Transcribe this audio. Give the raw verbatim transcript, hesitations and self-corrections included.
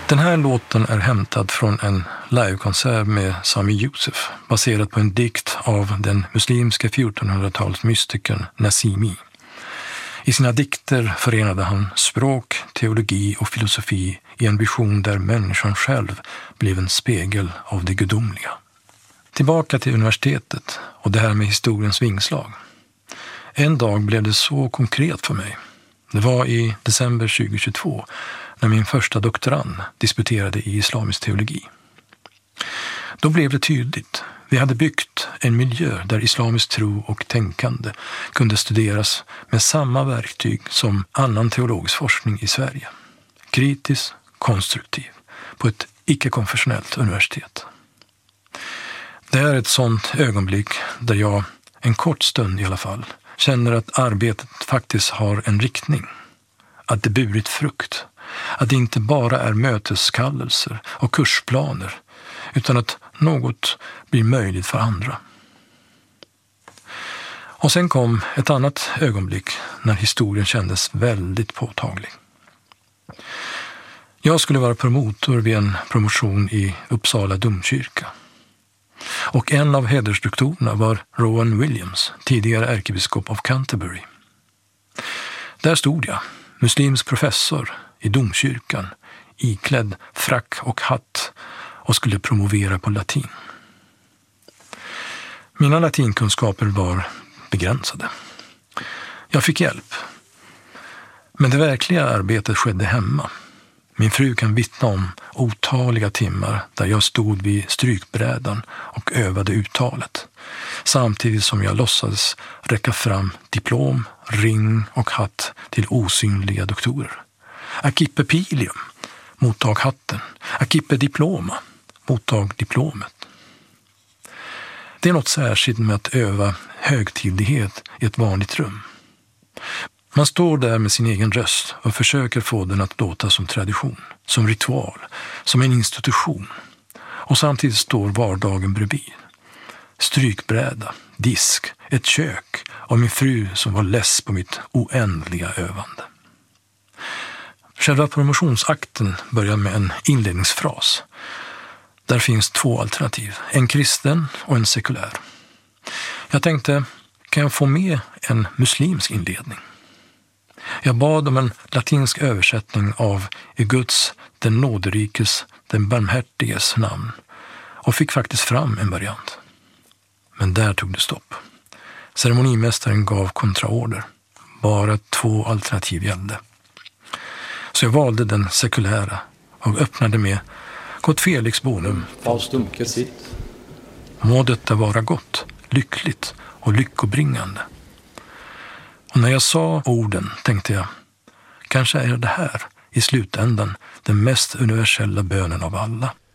Den här låten är hämtad från en livekonsert med Sami Yusuf, baserad på en dikt av den muslimska fjortonhundratalsmystikern Nasimi. I sina dikter förenade han språk, teologi och filosofi i en vision där människan själv blev en spegel av det gudomliga. Tillbaka till universitetet och det här med historiens vingslag. En dag blev det så konkret för mig. Det var i december tjugohundratjugotvå när min första doktorand disputerade i islamisk teologi. Då blev det tydligt. Vi hade byggt en miljö där islamisk tro och tänkande kunde studeras med samma verktyg som annan teologisk forskning i Sverige. Kritisk, konstruktiv, på ett icke-konfessionellt universitet. Det är ett sådant ögonblick där jag, en kort stund i alla fall, känner att arbetet faktiskt har en riktning. Att det burit frukt. Att det inte bara är möteskallelser och kursplaner, utan att något blir möjligt för andra. Och sen kom ett annat ögonblick när historien kändes väldigt påtaglig. Jag skulle vara promotor vid en promotion i Uppsala domkyrka. Och en av hedersdoktorerna var Rowan Williams, tidigare ärkebiskop av Canterbury. Där stod jag, muslimsk professor i domkyrkan, iklädd frack och hatt och skulle promovera på latin. Mina latinkunskaper var begränsade. Jag fick hjälp. Men det verkliga arbetet skedde hemma. Min fru kan vittna om otaliga timmar där jag stod vid strykbrädan och övade uttalet. Samtidigt som jag låtsades räcka fram diplom, ring och hatt till osynliga doktorer. Accipe pilium, mottag hatten. Accipe diploma, mottag diplomet. Det är något särskilt med att öva högtidlighet i ett vanligt rum. Man står där med sin egen röst och försöker få den att låta som tradition, som ritual, som en institution. Och samtidigt står vardagen bredvid. Strykbräda, disk, ett kök och min fru som var less på mitt oändliga övande. Själva promotionsakten börjar med en inledningsfras. Där finns två alternativ, en kristen och en sekulär. Jag tänkte, kan jag få med en muslimsk inledning? Jag bad om en latinsk översättning av i Guds, den nåderikes, den barmhärtiges namn och fick faktiskt fram en variant. Men där tog det stopp. Ceremonimästaren gav kontraorder. Bara två alternativ gällde. Så jag valde den sekulära och öppnade med Gott Felix bonum. Faustum sit. Må detta vara gott, lyckligt och lyckobringande. Och när jag sa orden tänkte jag, kanske är det här i slutändan den mest universella bönen av alla.